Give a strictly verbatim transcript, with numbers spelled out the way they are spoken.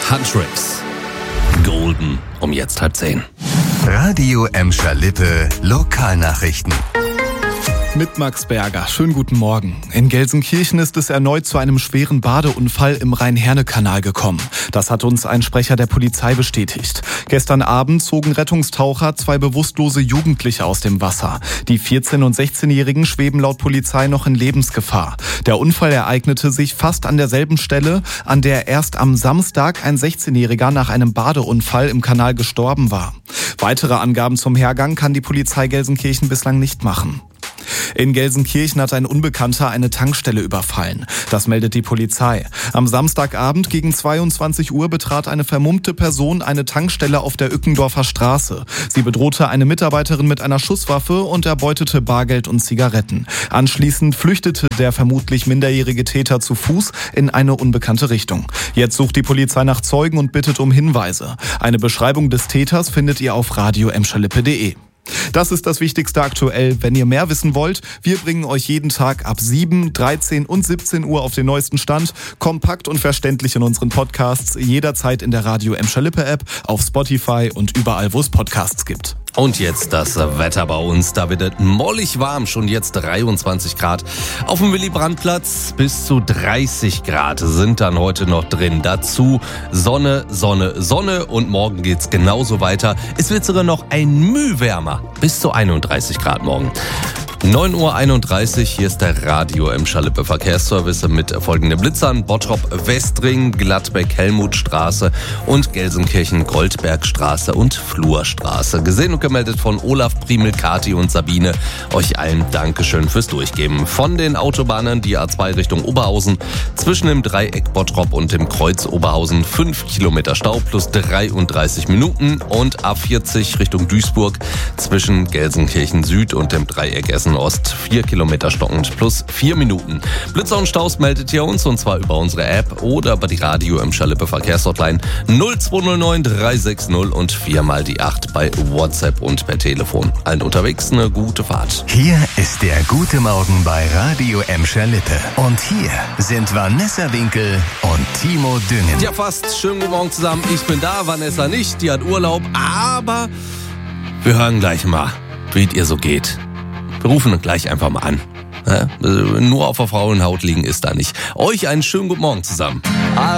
Huntrix. Golden um jetzt halb zehn. Radio Emscher Lippe Lokalnachrichten. Mit Max Berger. Schönen guten Morgen. In Gelsenkirchen ist es erneut zu einem schweren Badeunfall im Rhein-Herne-Kanal gekommen. Das hat uns ein Sprecher der Polizei bestätigt. Gestern Abend zogen Rettungstaucher zwei bewusstlose Jugendliche aus dem Wasser. Die vierzehn- und sechzehnjährigen schweben laut Polizei noch in Lebensgefahr. Der Unfall ereignete sich fast an derselben Stelle, an der erst am Samstag ein sechzehnjähriger nach einem Badeunfall im Kanal gestorben war. Weitere Angaben zum Hergang kann die Polizei Gelsenkirchen bislang nicht machen. In Gelsenkirchen hat ein Unbekannter eine Tankstelle überfallen. Das meldet die Polizei. Am Samstagabend gegen zweiundzwanzig Uhr betrat eine vermummte Person eine Tankstelle auf der Ückendorfer Straße. Sie bedrohte eine Mitarbeiterin mit einer Schusswaffe und erbeutete Bargeld und Zigaretten. Anschließend flüchtete der vermutlich minderjährige Täter zu Fuß in eine unbekannte Richtung. Jetzt sucht die Polizei nach Zeugen und bittet um Hinweise. Eine Beschreibung des Täters findet ihr auf radio emscherlippe punkt de. Das ist das Wichtigste aktuell. Wenn ihr mehr wissen wollt, wir bringen euch jeden Tag ab sieben, dreizehn und siebzehn Uhr auf den neuesten Stand. Kompakt und verständlich in unseren Podcasts. Jederzeit in der Radio Emscher Lippe App, auf Spotify und überall, wo es Podcasts gibt. Und jetzt das Wetter bei uns. Da wird es mollig warm, schon jetzt dreiundzwanzig Grad. Auf dem Willy-Brandt-Platz bis zu dreißig Grad sind dann heute noch drin. Dazu Sonne, Sonne, Sonne und morgen geht's genauso weiter. Es wird sogar noch ein Müh wärmer, bis zu einunddreißig Grad morgen. neun Uhr einunddreißig, hier ist der Radio Emscher Lippe Verkehrsservice mit folgenden Blitzern: Bottrop Westring, Gladbeck Helmutstraße und Gelsenkirchen Goldbergstraße und Flurstraße. Gesehen und gemeldet von Olaf, Primel, Kati und Sabine. Euch allen Dankeschön fürs Durchgeben. Von den Autobahnen die A zwei Richtung Oberhausen zwischen dem Dreieck Bottrop und dem Kreuz Oberhausen fünf Kilometer Stau plus dreiunddreißig Minuten und A vierzig Richtung Duisburg zwischen Gelsenkirchen Süd und dem Dreieck Essen Ost vier Kilometer stockend plus vier Minuten. Blitzer und Staus meldet ihr uns, und zwar über unsere App oder über die Radio Emscher Lippe Verkehrshotline null zwei null neun drei sechs null und viermal die acht bei WhatsApp und per Telefon. Allen unterwegs eine gute Fahrt. Hier ist der Gute Morgen bei Radio Emscher Lippe. Und hier sind Vanessa Winkel und Timo Düngen. Ja, fast. Schönen guten Morgen zusammen. Ich bin da, Vanessa nicht. Die hat Urlaub, aber wir hören gleich mal, wie es ihr so geht. Wir rufen gleich einfach mal an. Ja, nur auf der Frauenhaut liegen ist da nicht. Euch einen schönen guten Morgen zusammen.